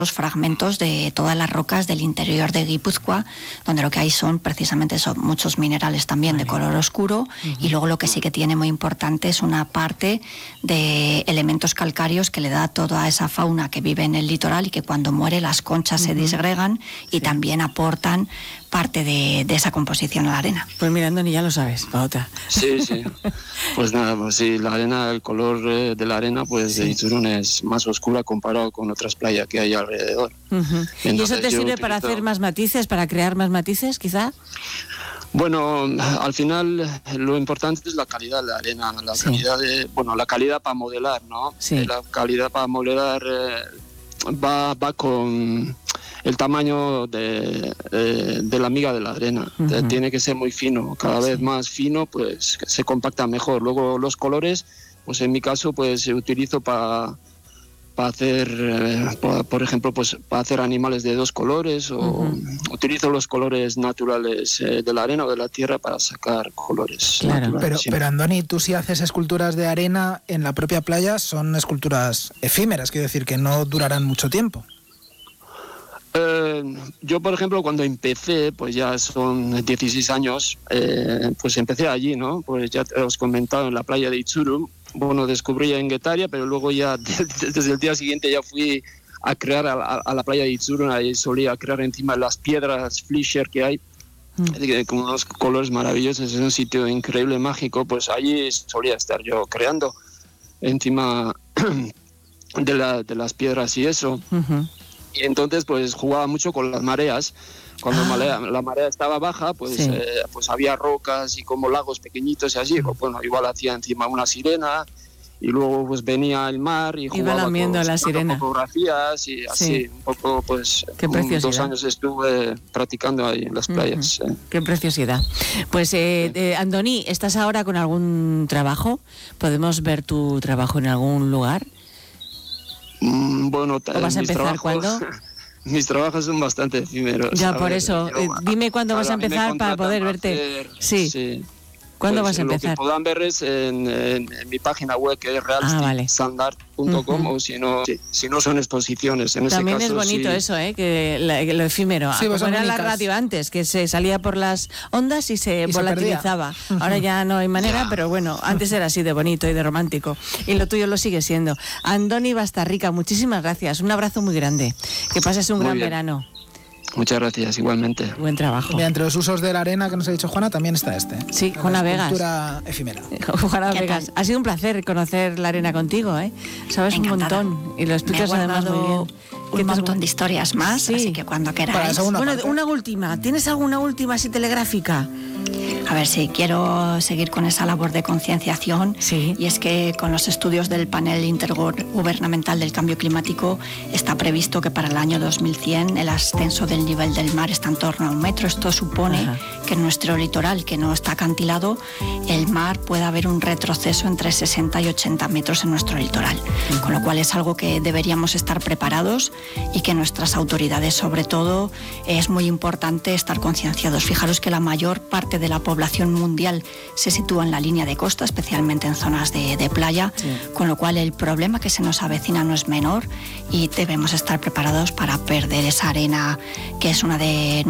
los fragmentos de todas las rocas del interior de Guipúzcoa, donde lo que hay son muchos minerales también de color oscuro, y luego lo que sí que tiene muy importante es una parte de elementos calcáreos que le da toda esa fauna que vive en el litoral y que cuando muere las conchas se disgregan y también aportan parte de esa composición a la arena. Pues mira, Andoni, ya lo sabes, Paota. Sí. Pues nada, pues sí, la arena, el color de la arena pues de Itzurun es más oscura comparado con otras playas que hay alrededor. ¿Y eso te sirve para hacer más matices, para crear más matices, quizá? Bueno, al final lo importante es la calidad de la arena, la calidad para modelar, ¿no? Sí. La calidad para modelar va con el tamaño de la miga de la arena. Tiene que ser muy fino, cada vez más fino, pues se compacta mejor. Luego los colores, pues en mi caso, pues utilizo para hacer, por ejemplo, pues para hacer animales de 2 colores, o utilizo los colores naturales de la arena o de la tierra para sacar colores. Claro. Pero Andoni, tú si haces esculturas de arena en la propia playa, son esculturas efímeras, quiero decir que no durarán mucho tiempo. Yo, por ejemplo, cuando empecé, pues ya son 16 años, pues empecé allí, ¿no? Pues ya te os he comentado, en la playa de Itzurun. Bueno, descubrí en Guetaria, pero luego ya desde el día siguiente ya fui a crear a la playa de Itzurun. Ahí solía crear encima de las piedras Fleischer que hay, con unos colores maravillosos. Es un sitio increíble, mágico. Pues allí solía estar yo creando encima de las piedras y eso. Y entonces pues jugaba mucho con las mareas. Cuando la marea estaba baja, pues había rocas y como lagos pequeñitos y así. Bueno, igual hacía encima una sirena y luego pues venía el mar y jugaba con la sirena. Fotografías y así un poco, pues 2 años estuve practicando ahí en las playas. Qué preciosidad. Pues Andoni, ¿estás ahora con algún trabajo? ¿Podemos ver tu trabajo en algún lugar? Bueno, ¿O vas a empezar cuándo? Mis trabajos son bastante efímeros. Ya, por eso. Dime cuándo vas a empezar para poder verte. Sí. ¿Cuándo vas a empezar? Lo que puedan ver es en mi página web, que es realsandart.com, o si no son exposiciones. En también ese caso, es bonito eso, que lo efímero. Sí, como era la radio antes, que se salía por las ondas y se volatilizaba. Ahora ya no hay manera, pero bueno, antes era así de bonito y de romántico. Y lo tuyo lo sigue siendo. Andoni Bastarrica, muchísimas gracias. Un abrazo muy grande. Que pases un gran verano. Muchas gracias, igualmente. Buen trabajo. Mira, entre los usos de la arena que nos ha dicho Juana, también está Sí, Juana Vegas. Escultura efímera. Juana Vegas. Ha sido un placer conocer la arena contigo, Sabes un montón y lo explicas además muy bien. Un montón de historias más, así que cuando queráis. Bueno, una última. ¿Tienes alguna última así telegráfica? A ver, si quiero seguir con esa labor de concienciación, y es que con los estudios del panel intergubernamental del cambio climático está previsto que para el año 2100 el ascenso del nivel del mar está en torno a 1 metro. Esto supone que en nuestro litoral, que no está acantilado, el mar puede haber un retroceso entre 60 y 80 metros en nuestro litoral, con lo cual es algo que deberíamos estar preparados y que nuestras autoridades, sobre todo, es muy importante estar concienciados. Fijaros que la mayor parte de la población mundial se sitúa en la línea de costa, especialmente en zonas de playa, con lo cual el problema que se nos avecina no es menor y debemos estar preparados para perder esa arena que es una de